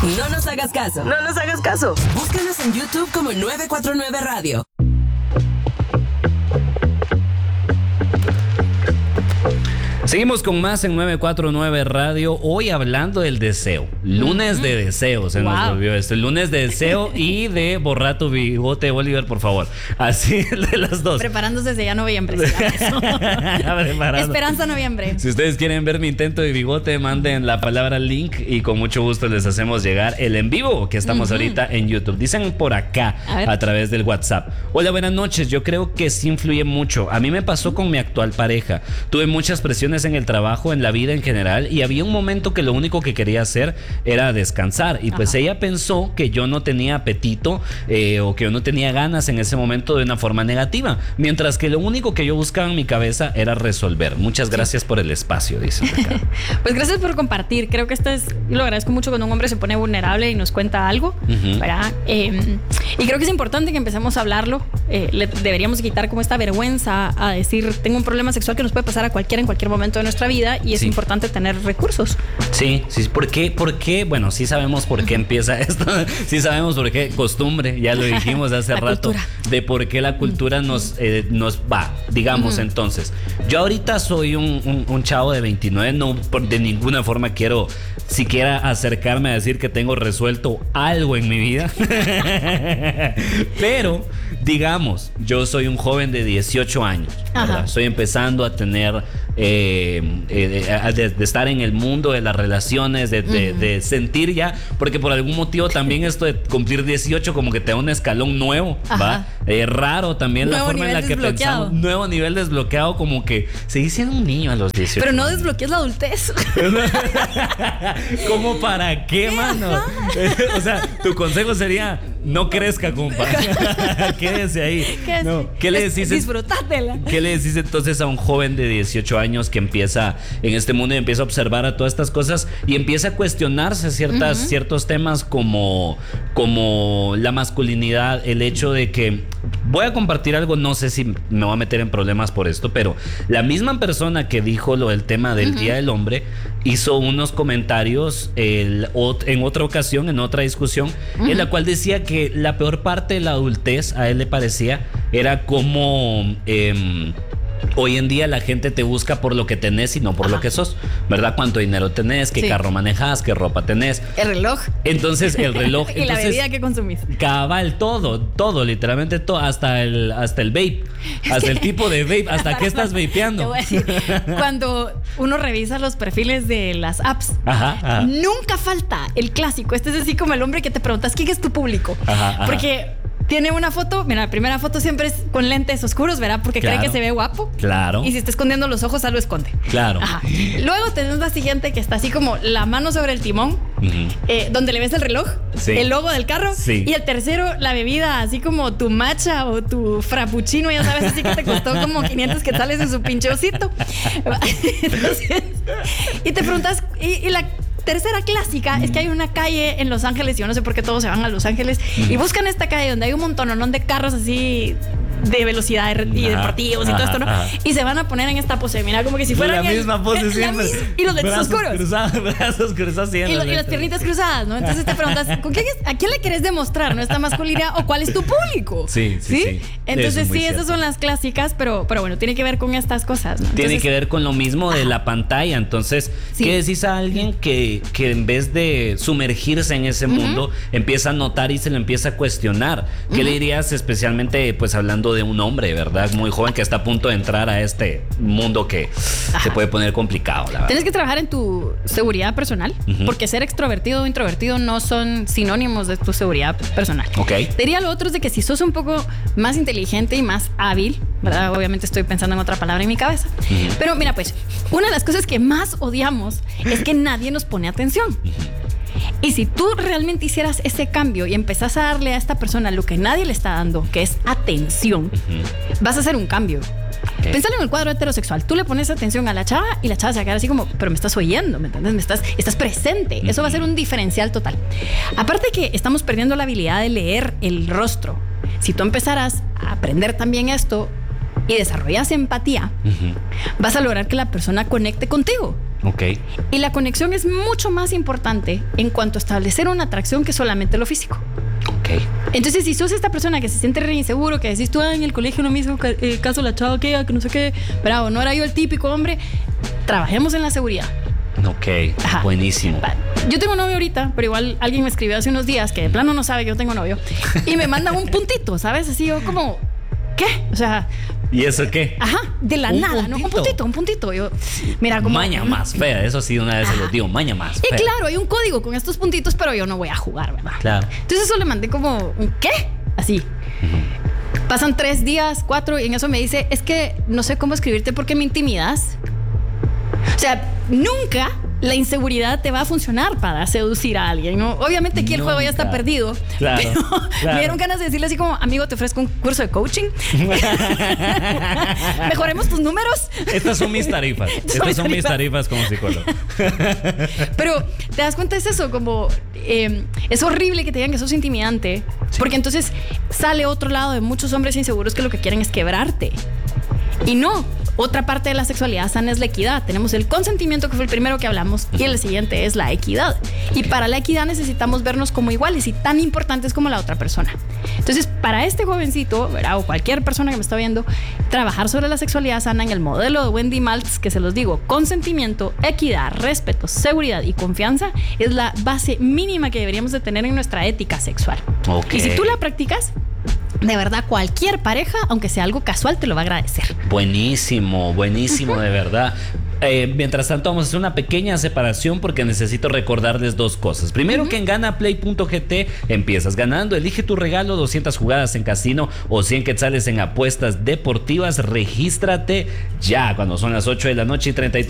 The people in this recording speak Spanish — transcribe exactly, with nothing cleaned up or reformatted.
No nos hagas caso. No nos hagas caso. Búscanos en YouTube como nueve cuatro nueve Radio. Seguimos con más en nueve cuatro nueve Radio. Hoy hablando del deseo. Lunes mm-hmm. de deseo. Se wow. nos volvió esto. El lunes de deseo y de borrar tu bigote, Oliver, por favor. Así de las dos. Preparándose desde ya noviembre. Esperanza noviembre. Si ustedes quieren ver mi intento de bigote, manden la palabra link y con mucho gusto les hacemos llegar el en vivo que estamos mm-hmm. ahorita en YouTube. Dicen por acá a, a través del WhatsApp. Hola, buenas noches. Yo creo que sí influye mucho. A mí me pasó con mi actual pareja. Tuve muchas presiones en el trabajo, en la vida en general, y había un momento que lo único que quería hacer era descansar, y pues Ajá. ella pensó que yo no tenía apetito eh, o que yo no tenía ganas en ese momento de una forma negativa, mientras que lo único que yo buscaba en mi cabeza era resolver. Muchas gracias sí. por el espacio, dice Ricardo. Pues gracias por compartir. Creo que esto es, y lo agradezco mucho cuando un hombre se pone vulnerable y nos cuenta algo, uh-huh. ¿verdad? Eh, y creo que es importante que empecemos a hablarlo. Eh, le deberíamos quitar como esta vergüenza a decir, tengo un problema sexual que nos puede pasar a cualquiera en cualquier momento de nuestra vida, y es sí. importante tener recursos. Sí, sí. ¿Por qué? ¿Por qué? Bueno, sí sabemos por qué empieza esto. Sí sabemos por qué. Costumbre, ya lo dijimos hace rato, cultura. De por qué la cultura nos, eh, nos va. Digamos, uh-huh. entonces, yo ahorita soy un, un, un chavo de veintinueve, no por, de ninguna forma quiero siquiera acercarme a decir que tengo resuelto algo en mi vida. Pero, digamos, yo soy un joven de dieciocho años, ¿verdad? Estoy empezando a tener eh, eh, de, de estar en el mundo de las relaciones, de, de, uh-huh. de sentir ya, porque por algún motivo también esto de cumplir dieciocho como que te da un escalón nuevo, ¿va? Es eh, raro también nuevo la forma en la que pensamos. Nuevo nivel desbloqueado, como que seguí siendo un niño a los dieciocho. Pero no desbloquees la adultez. ¿Cómo para qué, mano? O sea, tu consejo sería: no crezca, compa. Quédese ahí. ¿Qué, no. ¿Qué le decís? Disfrutátela. ¿Qué le decís entonces a un joven de dieciocho años que empieza en este mundo y empieza a observar a todas estas cosas y empieza a cuestionarse ciertas, uh-huh. ciertos temas como, como la masculinidad, el hecho de que voy a compartir algo, no sé si me voy a meter en problemas por esto, pero la misma persona que dijo lo del tema del uh-huh. Día del Hombre hizo unos comentarios el, en otra ocasión, en otra discusión, uh-huh. en la cual decía que la peor parte de la adultez, a él le parecía, era como eh, hoy en día la gente te busca por lo que tenés y no por Ajá. lo que sos, ¿verdad? Cuánto dinero tenés, qué sí. carro manejas, qué ropa tenés, el reloj. Entonces el reloj y entonces, la bebida que consumís. Cabal, todo, todo, literalmente todo, hasta el, hasta el vape, hasta es que, el tipo de vape, hasta qué estás vapeando. Te voy a decir, cuando uno revisa los perfiles de las apps, ajá, ajá. nunca falta el clásico. Este es así como el hombre que te preguntas quién es tu público, ajá, ajá. porque tiene una foto, mira, la primera foto siempre es con lentes oscuros, ¿verdad? Porque claro. cree que se ve guapo. Claro. Y si está escondiendo los ojos, algo esconde. Claro. Ajá. Luego tenés la siguiente que está así como la mano sobre el timón, uh-huh. eh, donde le ves el reloj, sí. el logo del carro. Sí. Y el tercero, la bebida, así como tu matcha o tu frappuccino, ya sabes, así que te costó como quinientos quetzales en su pinche osito. Entonces, y te preguntas, y, y la tercera clásica mm. es que hay una calle en Los Ángeles, yo no sé por qué todos se van a Los Ángeles, mm. y buscan esta calle donde hay un montononón de carros así de velocidad y deportivos y todo esto, ¿no? Ajá. Y se van a poner en esta pose, mira, como que si fueran la el, misma pose el, siempre. Mis, y los lentes oscuros. Cruzados, brazos cruzados. Y, lo, y las piernitas cruzadas, ¿no? Entonces te preguntas, ¿con quién es, ¿a quién le querés demostrar, no? Esta masculinidad o cuál es tu público? Sí, sí, sí. ¿Sí? Entonces sí, cierto. Esas son las clásicas, pero, pero bueno, tiene que ver con estas cosas, ¿no? Tiene Entonces, que ver con lo mismo de ajá. la pantalla. Entonces, sí. ¿qué decís a alguien que, que en vez de sumergirse en ese uh-huh. mundo, empieza a notar y se lo empieza a cuestionar? ¿Qué uh-huh. le dirías especialmente, pues hablando de un hombre, ¿verdad? Muy joven que está a punto de entrar a este mundo que Ajá. se puede poner complicado, la verdad. Tienes que trabajar en tu seguridad personal, uh-huh. porque ser extrovertido o introvertido no son sinónimos de tu seguridad personal. Ok. Te diría lo otro es de que si sos un poco más inteligente y más hábil, ¿verdad? Obviamente estoy pensando en otra palabra en mi cabeza. Uh-huh. Pero mira, pues, una de las cosas que más odiamos es que nadie nos pone atención. Uh-huh. Y si tú realmente hicieras ese cambio y empezás a darle a esta persona lo que nadie le está dando, que es atención, uh-huh. vas a hacer un cambio. Okay. Pensalo en el cuadro heterosexual. Tú le pones atención a la chava y la chava se va a quedar así como, pero me estás oyendo, ¿me entiendes? Me estás, estás presente. Uh-huh. Eso va a ser un diferencial total. Aparte que estamos perdiendo la habilidad de leer el rostro. Si tú empezaras a aprender también esto y desarrollas empatía, uh-huh. vas a lograr que la persona conecte contigo. Ok. Y la conexión es mucho más importante en cuanto a establecer una atracción que solamente lo físico. Ok. Entonces, si sos esta persona que se siente re inseguro, que decís tú, ah, en el colegio no me hizo eh, caso la chava que, que no sé qué, bravo, no era yo el típico hombre, trabajemos en la seguridad. Ok, Ajá. buenísimo. Yo tengo novio ahorita, pero igual alguien me escribió hace unos días que de plano no sabe que yo tengo novio y me manda un puntito, ¿sabes? Así yo como, ¿qué? O sea... ¿Y eso qué? Ajá, de la ¿Un nada, puntito? ¿no? Un puntito, un puntito. Yo, mira, como... Maña más fea, eso sí, una vez se lo digo, maña más Y fea. claro, hay un código con estos puntitos, pero yo no voy a jugar, ¿verdad? Claro. Entonces eso le mandé como, ¿qué? Así. Uh-huh. Pasan tres días, cuatro, y en eso me dice, es que no sé cómo escribirte porque me intimidas. O sea, nunca la inseguridad te va a funcionar para seducir a alguien, ¿no? Obviamente aquí el Nunca. juego ya está perdido. Claro, Pero claro. me dieron ganas de decirle así como, amigo, te ofrezco un curso de coaching. Mejoremos tus números. Estas son mis tarifas. Son Estas mis son mis tarifas. tarifas como psicólogo. Pero te das cuenta, es eso, como eh, es horrible que te digan que sos intimidante, Sí. porque entonces sale otro lado de muchos hombres inseguros que lo que quieren es quebrarte. Y no, otra parte de la sexualidad sana es la equidad. Tenemos el consentimiento, que fue el primero que hablamos, y el siguiente es la equidad. Y para la equidad necesitamos vernos como iguales y tan importantes como la otra persona. Entonces, para este jovencito, ¿verdad? O cualquier persona que me está viendo, trabajar sobre la sexualidad sana en el modelo de Wendy Maltz, que se los digo, consentimiento, equidad, respeto, seguridad y confianza, es la base mínima que deberíamos de tener en nuestra ética sexual. Ok. Y si tú la practicas, de verdad, cualquier pareja, aunque sea algo casual, te lo va a agradecer. Buenísimo, buenísimo, de verdad. Eh, mientras tanto, vamos a hacer una pequeña separación porque necesito recordarles dos cosas. Primero, uh-huh. que en ganaplay punto g t empiezas ganando. Elige tu regalo, doscientas jugadas en casino o cien quetzales en apuestas deportivas. Regístrate ya cuando son las ocho de la noche y treinta y tres